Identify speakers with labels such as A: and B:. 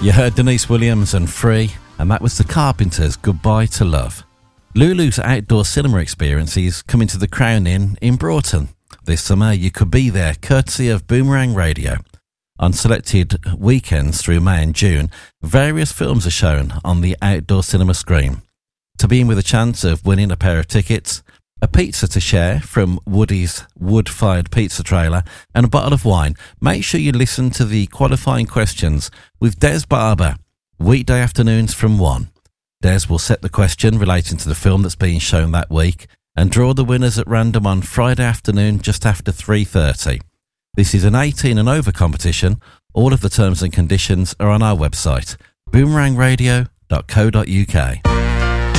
A: You heard Denise Williams and Free, and that was the Carpenters' Goodbye to Love. Lulu's outdoor cinema experience is coming to the Crown Inn in Broughton. This summer you could be there courtesy of Boomerang Radio. On selected weekends through May and June, various films are shown on the outdoor cinema screen. To be in with a chance of winning a pair of tickets, a pizza to share from Woody's wood-fired pizza trailer, and a bottle of wine, make sure you listen to the qualifying questions with Des Barber, weekday afternoons from 1. Des will set the question relating to the film that's being shown that week and draw the winners at random on Friday afternoon just after 3:30. This is an 18 and over competition. All of the terms and conditions are on our website, boomerangradio.co.uk.